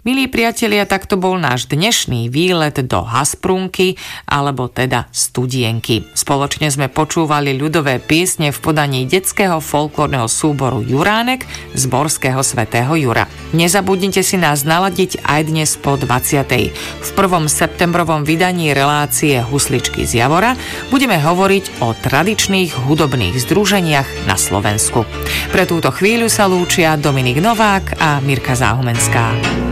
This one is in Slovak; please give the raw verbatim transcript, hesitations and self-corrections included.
Milí priatelia, takto bol náš dnešný výlet do Hasprunky, alebo teda Studienky. Spoločne sme počúvali ľudové piesne v podaní detského folklórneho súboru Juránek z Borského svätého Jura. Nezabudnite si nás naladiť aj dnes po dvadsiatej. V prvom septembrovom vydaní relácie Husličky z Javora budeme hovoriť o tradičných hudobných združeniach na Slovensku. Pre túto chvíľu sa lúčia Dominik Novák a Mirka Záhumenská.